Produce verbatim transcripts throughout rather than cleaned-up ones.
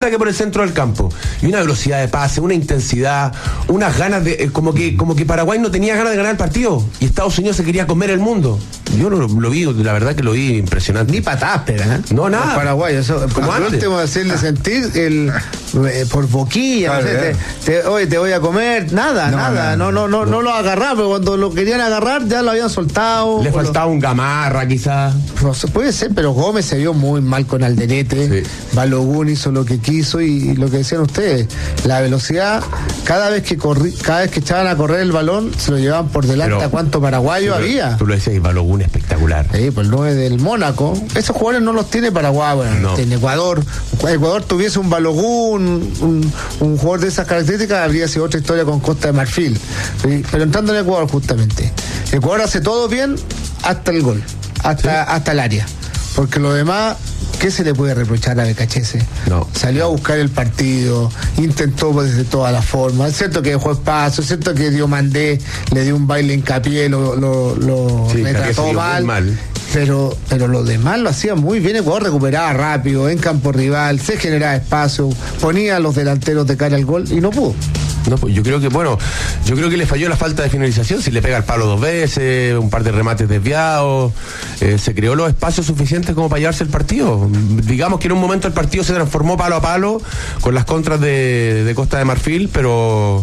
ataque por el centro del campo. Y una velocidad de pase, una intensidad, unas ganas de... Eh, como que como que Paraguay no tenía ganas de ganar el partido. Y Estados Unidos se quería comer el mundo. Yo lo, lo vi, la verdad que lo vi impresionante. Ni patadas, pero, ¿eh? No, nada. Los paraguayos, eso, como por antes. último, hacerle sentir el eh, por boquilla, Claro, no sé, eh. te, te, oye, te voy a comer, nada, No, nada, no, no, no, no, no lo agarraban, pero cuando lo querían agarrar ya lo habían soltado. Le faltaba lo, un Gamarra, quizás. no sé, puede ser, pero Gómez se vio muy mal con Alderete. Sí. Balogun hizo lo que quiso y, y lo que decían ustedes, la velocidad, cada vez que corri, cada vez que echaban a correr el balón, se lo llevaban por delante. Pero, a cuánto paraguayo pero, había. Tú lo decías, y Balogun espectacular. Sí, pues el nueve del Mónaco. Esos jugadores no los tiene Paraguay, bueno, No. en Ecuador. Ecuador tuviese un Balogun, un, un jugador de esas características, habría sido otra historia con Costa de Marfil. Sí, pero entrando en Ecuador, justamente. Ecuador hace todo bien hasta el gol, hasta, sí. hasta el área. Porque lo demás, ¿qué se le puede reprochar a Becachese? No. Salió a buscar el partido, intentó desde todas las formas. Es cierto que dejó espacio, es cierto que dio Mandé, le dio un baile hincapié, lo, lo, lo sí, le trató mal. mal. Pero, pero lo demás lo hacía muy bien. Ecuador recuperaba rápido, en campo rival, se generaba espacio, ponía a los delanteros de cara al gol y no pudo. No, pues yo creo que, bueno, yo creo que le falló la falta de finalización, si le pega el palo dos veces, un par de remates desviados, eh, se creó los espacios suficientes como para llevarse el partido. Digamos que en un momento el partido se transformó palo a palo con las contras de, de Costa de Marfil, pero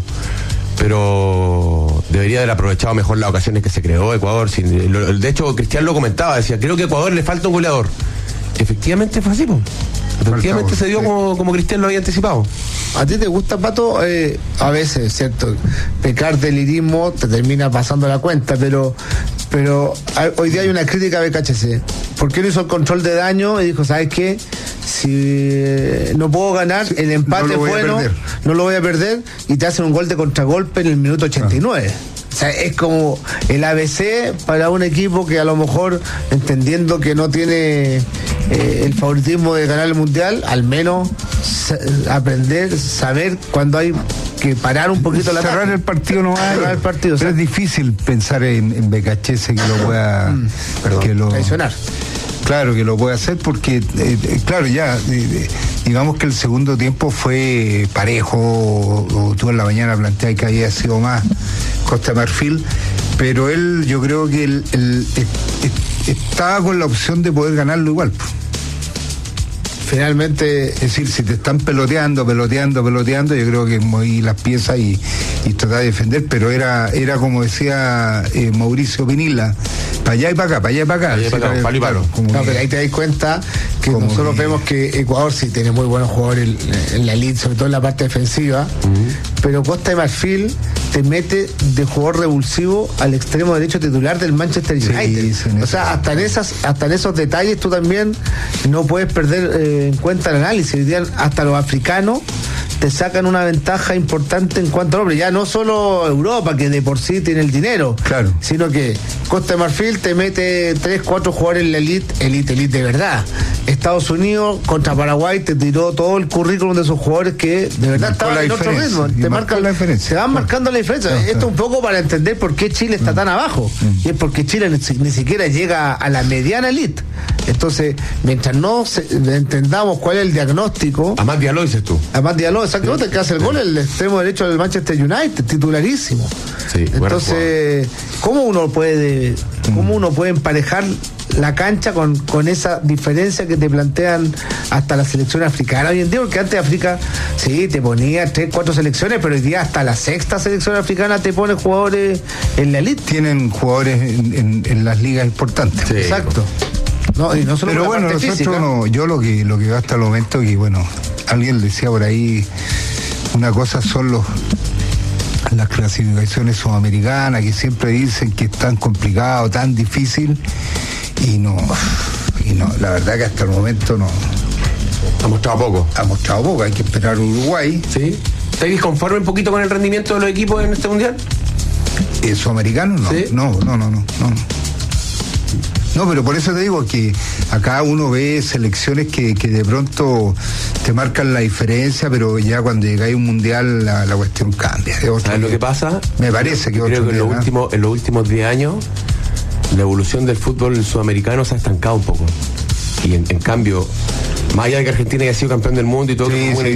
pero debería haber aprovechado mejor las ocasiones que se creó Ecuador. Sin, lo, de hecho, Cristian lo comentaba, decía, creo que a Ecuador le falta un goleador. Efectivamente fue así, pues. Efectivamente Faltaba, se dio sí. como, como Cristian lo había anticipado. ¿A ti te gusta, Pato? Eh, a veces, ¿cierto? Pecar de lirismo te termina pasando la cuenta, pero pero hoy día hay una crítica a B K H C. ¿Por qué no hizo el control de daño? Y dijo, ¿sabes qué? Si no puedo ganar, el empate es bueno, no lo voy a perder, y te hacen un gol de contragolpe en el minuto ochenta y nueve. Ah. O sea, es como el A B C para un equipo que a lo mejor, entendiendo que no tiene eh, el favoritismo de ganar el mundial, al menos sa- aprender, saber cuándo hay que parar un poquito la cerrar el partido no hay. Cerrar el partido, pero o sea, es difícil pensar en, en Becachese que lo pueda mm, perdón, que lo, traicionar. Claro que lo puede hacer porque, eh, claro, ya, eh, digamos que el segundo tiempo fue parejo, o, o tú en la mañana planteabas que había sido más Costa de Marfil, pero él, yo creo que él, él, él, él estaba con la opción de poder ganarlo igual. Finalmente, es decir, si te están peloteando, peloteando, peloteando, yo creo que moví las piezas y, y tratar de defender, pero era, era como decía eh, Mauricio Pinilla, para allá y para acá, para allá y para acá. Para allá y para acá, palo y palo. No, que, pero ahí te das cuenta que nosotros que... vemos que Ecuador sí tiene muy buenos jugadores en, en la elite, sobre todo en la parte defensiva, uh-huh. pero Costa de Marfil te mete de jugador revulsivo al extremo derecho titular del Manchester United. Sí, sí, o sea, hasta en esas, hasta en esos detalles tú también no puedes perder eh, en cuenta el análisis. Hoy día hasta los africanos te sacan una ventaja importante en cuanto a nombre, ya no solo Europa, que de por sí tiene el dinero, claro, sino que Costa de Marfil te mete tres, cuatro jugadores en la elite, elite, elite de verdad. Estados Unidos contra Paraguay te tiró todo el currículum de esos jugadores que de verdad estaban en otro ritmo. Te marcan la diferencia. Se van marcando la diferencia. Claro, Esto claro. un poco para entender por qué Chile está mm. tan abajo. Mm. Y es porque Chile ni, ni siquiera llega a la mediana elite. Entonces, mientras no se, entendamos cuál es el diagnóstico. Amad Diallo dices tú. Amad Diallo, exactamente, sí. que hace el sí. gol el extremo derecho del Manchester United, titularísimo. Sí, Entonces, ¿cómo uno puede, mm. cómo uno puede emparejar la cancha con, con esa diferencia que te plantean hasta la selección africana hoy en día? Porque antes África sí te ponía tres, cuatro selecciones, pero hoy día hasta la sexta selección africana te pone jugadores en la elite. Tienen jugadores en, en, en las ligas importantes. Sí. Exacto. No, y no solo pero bueno, nosotros física. no, yo lo que lo que veo hasta el momento que bueno, alguien decía por ahí, una cosa son los las clasificaciones sudamericanas que siempre dicen que es tan complicado, tan difícil. Y no, y no, la verdad que hasta el momento no. Ha mostrado poco. Ha mostrado poco, hay que esperar Uruguay. ¿Sí? ¿Estás disconforme un poquito con el rendimiento de los equipos en este mundial? ¿Eh, ¿Sudamericanos? No, ¿sí? no, no, no, no, no. No, pero por eso te digo que acá uno ve selecciones que, que de pronto te marcan la diferencia, pero ya cuando llega a un mundial la, la cuestión cambia. ¿Sabes lo que pasa? Me parece que creo otro que en, los últimos, en los últimos diez años la evolución del fútbol sudamericano se ha estancado un poco. Y en, en cambio, más allá de que Argentina haya sido campeón del mundo y todo, sí, que fue sí.